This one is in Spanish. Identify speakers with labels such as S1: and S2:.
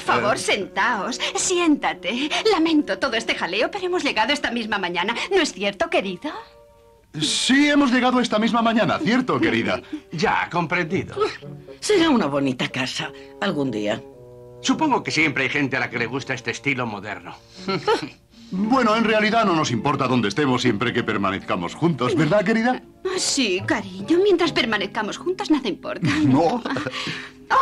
S1: favor, sentaos. Siéntate. Lamento todo este jaleo, pero hemos llegado esta misma mañana. ¿No es cierto, querido?
S2: Sí, hemos llegado esta misma mañana, ¿cierto, querida?
S3: Ya, comprendido.
S4: Será una bonita casa, algún día.
S3: Supongo que siempre hay gente a la que le gusta este estilo moderno.
S2: Bueno, en realidad no nos importa dónde estemos siempre que permanezcamos juntos, ¿verdad, querida?
S1: Sí, cariño. Mientras permanezcamos juntos, nada importa.
S2: No.